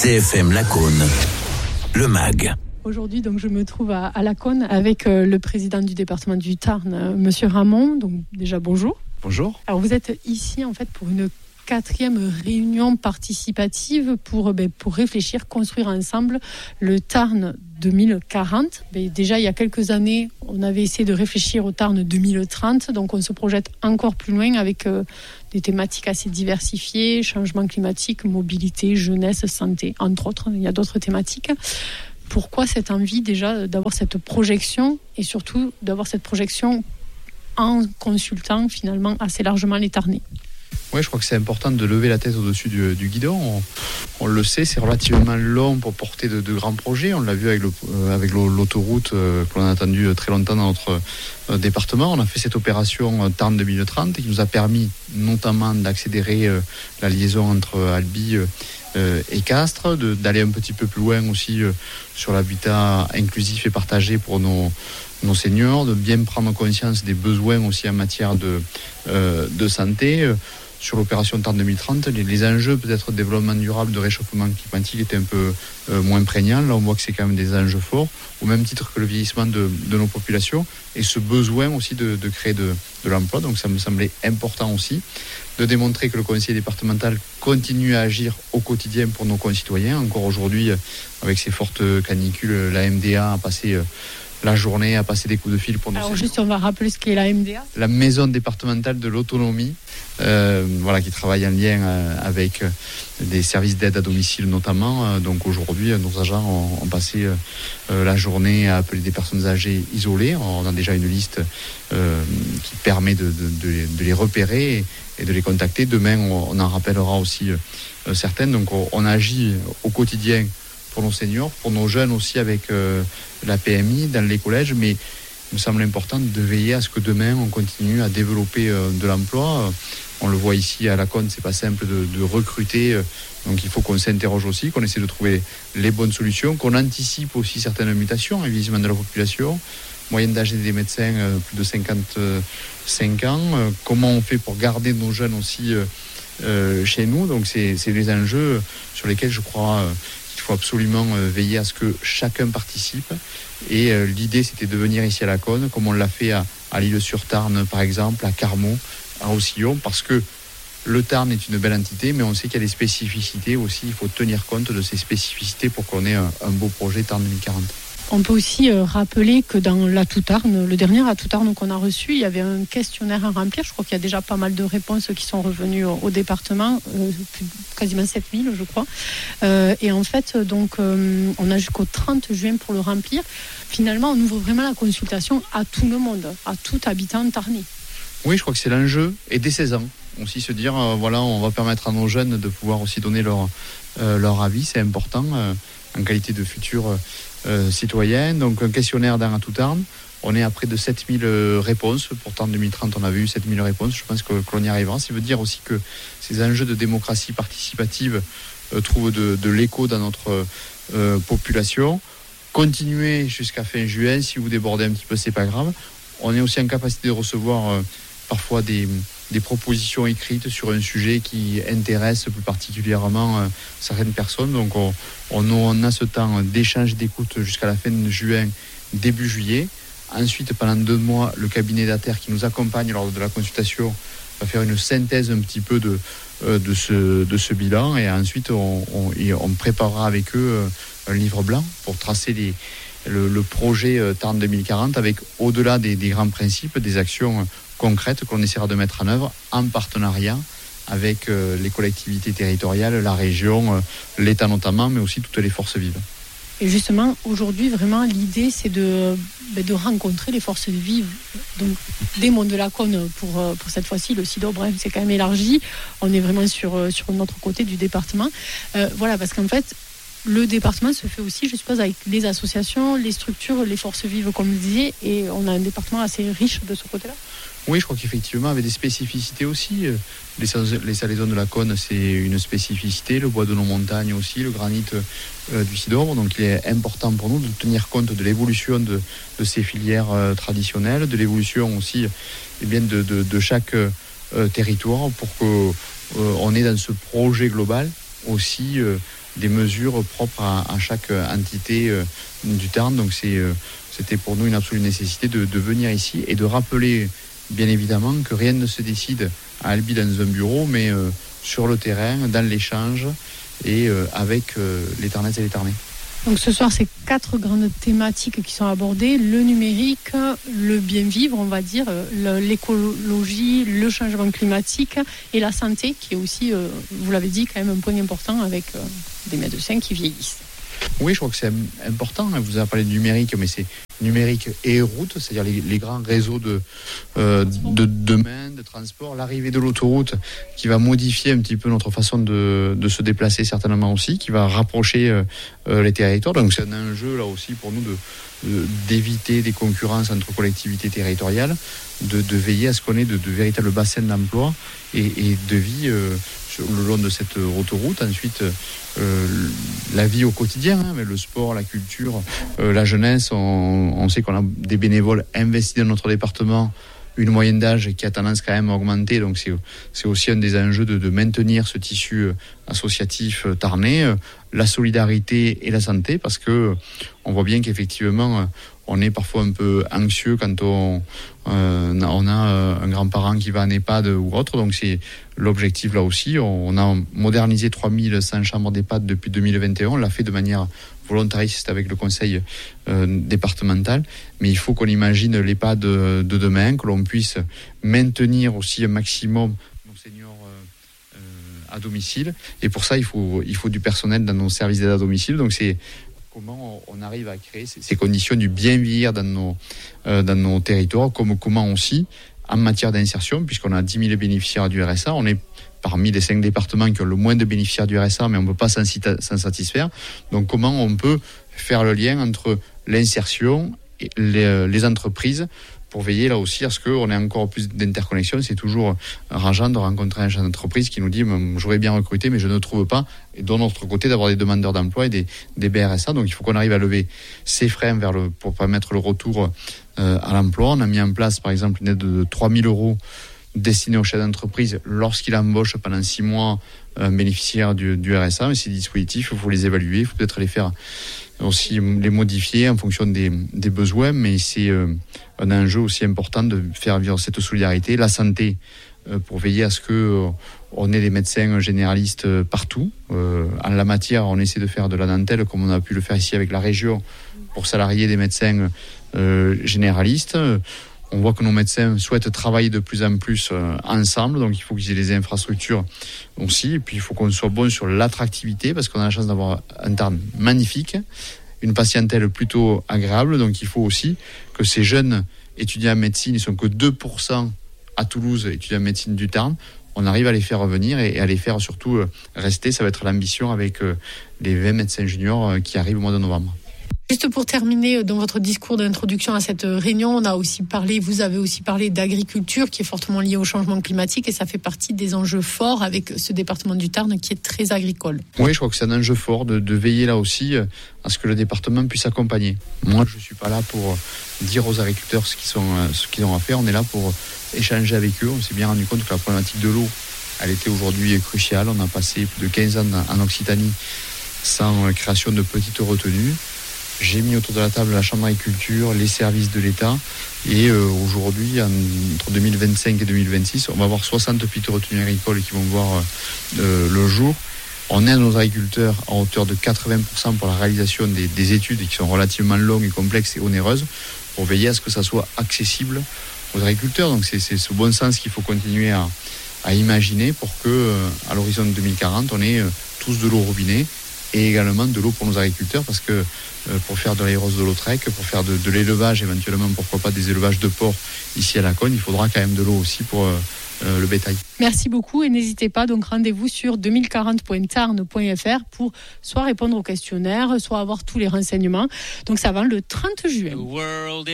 CFM Lacaune, le MAG. Aujourd'hui, donc, je me trouve à Lacaune avec le président du département du Tarn, Monsieur Ramon. Donc, déjà, bonjour. Bonjour. Alors, vous êtes ici, en fait, pour une 4e réunion participative pour réfléchir, construire ensemble le Tarn 2040. Déjà, il y a quelques années, on avait essayé de réfléchir au Tarn 2030. Donc, on se projette encore plus loin avec des thématiques assez diversifiées, changement climatique, mobilité, jeunesse, santé, entre autres. Il y a d'autres thématiques. Pourquoi cette envie déjà d'avoir cette projection et surtout d'avoir cette projection en consultant finalement assez largement les Tarnais? Oui, je crois que c'est important de lever la tête au-dessus du guidon. On le sait, c'est relativement long pour porter de grands projets. On l'a vu avec l'autoroute que l'on a attendu très longtemps dans notre département. On a fait cette opération Tarn 2030 qui nous a permis notamment d'accélérer la liaison entre Albi et Castres, d'aller un petit peu plus loin aussi sur l'habitat inclusif et partagé pour nos seniors, de bien prendre conscience des besoins aussi en matière de santé. Sur l'opération Tarn 2030, les enjeux peut-être de développement durable, de réchauffement climatique étaient un peu moins prégnants. Là, on voit que c'est quand même des enjeux forts, au même titre que le vieillissement de nos populations et ce besoin aussi de créer de l'emploi. Donc ça me semblait important aussi de démontrer que le conseil départemental continue à agir au quotidien pour nos concitoyens. Encore aujourd'hui, avec ces fortes canicules, la MDA a passé la journée à passer des coups de fil pour nous. Alors juste, on va rappeler ce qu'est la MDA. La maison départementale de l'autonomie, qui travaille en lien avec des services d'aide à domicile notamment. Donc aujourd'hui, nos agents ont passé la journée à appeler des personnes âgées isolées. On a déjà une liste qui permet de les repérer et de les contacter. Demain, on en rappellera aussi certaines. Donc on agit au quotidien pour nos seniors, pour nos jeunes aussi avec la PMI dans les collèges, mais il me semble important de veiller à ce que demain on continue à développer de l'emploi. On le voit ici à Lacaune, c'est pas simple de recruter, donc il faut qu'on s'interroge aussi, qu'on essaie de trouver les bonnes solutions, qu'on anticipe aussi certaines mutations, un vieillissement de la population, moyenne d'âge des médecins plus de 55 ans, comment on fait pour garder nos jeunes aussi chez nous. Donc c'est des enjeux sur lesquels je crois il faut absolument veiller à ce que chacun participe. Et l'idée, c'était de venir ici à Lacaune, comme on l'a fait à l'Île-sur-Tarn, par exemple, à Carmaux, à Roussillon, parce que le Tarn est une belle entité, mais on sait qu'il y a des spécificités aussi. Il faut tenir compte de ces spécificités pour qu'on ait un beau projet Tarn 2040. On peut aussi rappeler que dans l'Atout Tarn, le dernier Atout Tarn qu'on a reçu, il y avait un questionnaire à remplir. Je crois qu'il y a déjà pas mal de réponses qui sont revenues au département, quasiment 7000 je crois. Et en fait, donc, on a jusqu'au 30 juin pour le remplir. Finalement, on ouvre vraiment la consultation à tout le monde, à tout habitant tarnais. Oui, je crois que c'est l'enjeu. Et dès 16 ans, aussi se dire, on va permettre à nos jeunes de pouvoir aussi donner leur avis. C'est important en qualité de futurs citoyens. Donc un questionnaire dans Atout Tarn. On est à près de 7000 réponses. Pourtant, en 2030, on avait eu 7000 réponses. Je pense que l'on y arrivera. Ça veut dire aussi que ces enjeux de démocratie participative trouvent de l'écho dans notre population. Continuez jusqu'à fin juin. Si vous débordez un petit peu, c'est pas grave. On est aussi en capacité de recevoir parfois des propositions écrites sur un sujet qui intéresse plus particulièrement certaines personnes. Donc on a ce temps d'échange, d'écoute jusqu'à la fin de juin, début juillet. Ensuite, pendant 2 mois, le cabinet d'ATER qui nous accompagne lors de la consultation va faire une synthèse un petit peu de ce bilan. Et ensuite, on préparera avec eux un livre blanc pour tracer le projet Tarn 2040 avec, au-delà des grands principes, des actions concrètes qu'on essaiera de mettre en œuvre en partenariat avec les collectivités territoriales, la région, l'État notamment, mais aussi toutes les forces vives. Et justement, aujourd'hui, vraiment, l'idée, c'est de rencontrer les forces vives donc, des monts de Lacaune pour cette fois-ci. Le CIDOB, bref, c'est quand même élargi. On est vraiment sur notre côté du département. Parce qu'en fait, le département se fait aussi, je suppose, avec les associations, les structures, les forces vives, comme vous disiez, et on a un département assez riche de ce côté-là. Oui, je crois qu'effectivement, avec des spécificités aussi. Les salaisons de Lacaune, c'est une spécificité. Le bois de nos montagnes aussi, le granit du Cidre. Donc, il est important pour nous de tenir compte de l'évolution de ces filières traditionnelles, de l'évolution aussi de chaque territoire pour qu'on est dans ce projet global aussi des mesures propres à chaque entité du Tarn. Donc c'était pour nous une absolue nécessité de venir ici et de rappeler bien évidemment que rien ne se décide à Albi dans un bureau, mais sur le terrain, dans l'échange et avec les Tarnaises et les Tarnais. Donc ce soir, c'est 4 grandes thématiques qui sont abordées. Le numérique, le bien vivre, on va dire, l'écologie, le changement climatique et la santé, qui est aussi, vous l'avez dit, quand même un point important avec des médecins qui vieillissent. Oui, je crois que c'est important. Vous avez parlé de numérique, mais c'est numérique et route, c'est-à-dire les grands réseaux de demain, de transport, l'arrivée de l'autoroute qui va modifier un petit peu notre façon de se déplacer certainement aussi, qui va rapprocher les territoires. Donc c'est un enjeu là aussi pour nous d'éviter des concurrences entre collectivités territoriales, de veiller à ce qu'on ait de véritables bassins d'emploi et de vie le long de cette autoroute. Ensuite, la vie au quotidien, mais le sport, la culture, la jeunesse. On sait qu'on a des bénévoles investis dans notre département, une moyenne d'âge qui a tendance quand même à augmenter. Donc c'est aussi un des enjeux de maintenir ce tissu associatif tarnais, la solidarité et la santé, parce que on voit bien qu'effectivement on est parfois un peu anxieux quand on a un grand-parent qui va en EHPAD ou autre. Donc c'est l'objectif là aussi. On a modernisé 3100 chambres d'EHPAD depuis 2021. On l'a fait de manière volontariste avec le conseil départemental. Mais il faut qu'on imagine l'EHPAD de demain, que l'on puisse maintenir aussi un maximum nos seniors à domicile. Et pour ça, il faut du personnel dans nos services d'aide à domicile. Donc c'est comment on arrive à créer ces conditions du bien vieillir dans nos territoires, comment aussi en matière d'insertion, puisqu'on a 10 000 bénéficiaires du RSA, on est parmi les 5 départements qui ont le moins de bénéficiaires du RSA, mais on ne peut pas s'en satisfaire. Donc comment on peut faire le lien entre l'insertion et les entreprises pour veiller là aussi à ce qu'on ait encore plus d'interconnexion. C'est toujours rageant de rencontrer un chef d'entreprise qui nous dit « j'aurais bien recruté, mais je ne trouve pas ». Et de notre côté, d'avoir des demandeurs d'emploi et des BRSA. Donc il faut qu'on arrive à lever ces freins pour permettre le retour à l'emploi. On a mis en place, par exemple, une aide de 3 000 € destinée aux chefs d'entreprise lorsqu'il embauche pendant 6 mois un bénéficiaire du RSA. Mais ces dispositifs, il faut les évaluer, il faut peut-être les faire aussi, les modifier en fonction des besoins, mais c'est un enjeu aussi important de faire vivre cette solidarité, la santé, pour veiller à ce que on ait des médecins généralistes partout. En la matière, on essaie de faire de la dentelle, comme on a pu le faire ici avec la région, pour salarier des médecins généralistes. On voit que nos médecins souhaitent travailler de plus en plus ensemble, donc il faut qu'ils aient les infrastructures aussi. Et puis il faut qu'on soit bon sur l'attractivité, parce qu'on a la chance d'avoir un Tarn magnifique, une patientèle plutôt agréable. Donc il faut aussi que ces jeunes étudiants en médecine, ils sont que 2% à Toulouse, étudiants en médecine du Tarn, on arrive à les faire revenir et à les faire surtout rester. Ça va être l'ambition avec les 20 médecins juniors qui arrivent au mois de novembre. Juste pour terminer, dans votre discours d'introduction à cette réunion, vous avez aussi parlé d'agriculture qui est fortement liée au changement climatique, et ça fait partie des enjeux forts avec ce département du Tarn qui est très agricole. Oui, je crois que c'est un enjeu fort de veiller là aussi à ce que le département puisse accompagner. Moi, je ne suis pas là pour dire aux agriculteurs ce qu'ils ont à faire. On est là pour échanger avec eux. On s'est bien rendu compte que la problématique de l'eau, elle était aujourd'hui cruciale. On a passé plus de 15 ans en Occitanie sans création de petites retenues. J'ai mis autour de la table la Chambre d'agriculture, les services de l'État, et aujourd'hui, entre 2025 et 2026, on va avoir 60 petites retenues agricoles qui vont voir le jour. On aide nos agriculteurs à hauteur de 80% pour la réalisation des études qui sont relativement longues et complexes et onéreuses, pour veiller à ce que ça soit accessible aux agriculteurs. Donc c'est ce bon sens qu'il faut continuer à imaginer pour que à l'horizon de 2040, on ait tous de l'eau au robinet, et également de l'eau pour nos agriculteurs, parce que pour faire de l'aérose de Lautrec, pour faire de l'élevage, éventuellement, pourquoi pas des élevages de porc ici à Lacogne, il faudra quand même de l'eau aussi pour le bétail. Merci beaucoup, et n'hésitez pas, donc rendez-vous sur 2040.tarn.fr pour soit répondre au questionnaire, soit avoir tous les renseignements. Donc ça va le 30 juin.